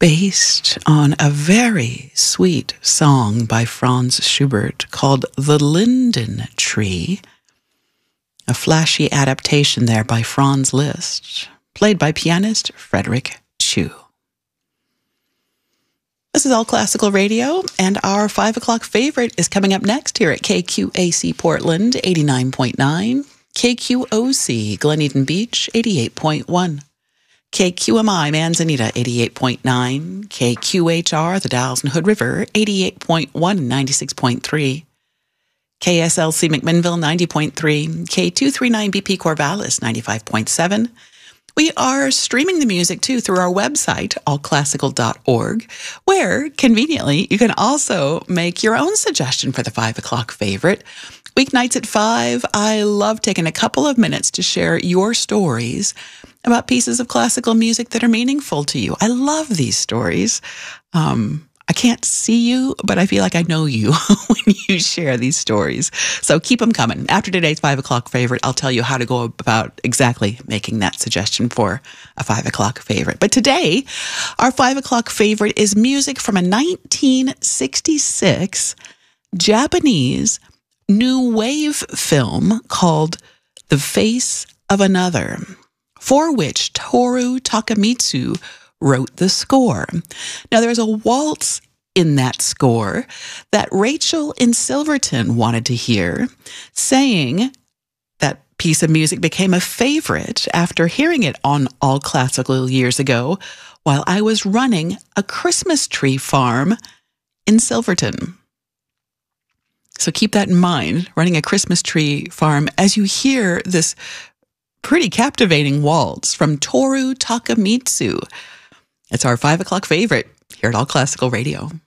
based on a very sweet song by Franz Schubert called The Linden Tree, a flashy adaptation there by Franz Liszt, played by pianist Frederick Chu. This is All Classical Radio, and our 5 o'clock favorite is coming up next here at KQAC Portland, 89.9, KQOC Glen Eden Beach, 88.1, KQMI Manzanita, 88.9, KQHR The Dalles and Hood River, 88.1 and 96.3, KSLC McMinnville, 90.3, K239BP Corvallis, 95.7. We are streaming the music, too, through our website, allclassical.org, where, conveniently, you can also make your own suggestion for the 5 o'clock favorite. Weeknights at 5, I love taking a couple of minutes to share your stories about pieces of classical music that are meaningful to you. I love these stories. I can't see you, but I feel like I know you when you share these stories. So keep them coming. After today's 5 o'clock favorite, I'll tell you how to go about exactly making that suggestion for a 5 o'clock favorite. But today, our 5 o'clock favorite is music from a 1966 Japanese new wave film called The Face of Another, for which Toru Takemitsu wrote the score. Now, there's a waltz in that score that Rachel in Silverton wanted to hear, saying that piece of music became a favorite after hearing it on All Classical years ago while I was running a Christmas tree farm in Silverton. So keep that in mind, running a Christmas tree farm, as you hear this pretty captivating waltz from Toru Takemitsu. It's our 5 o'clock favorite here at All Classical Radio.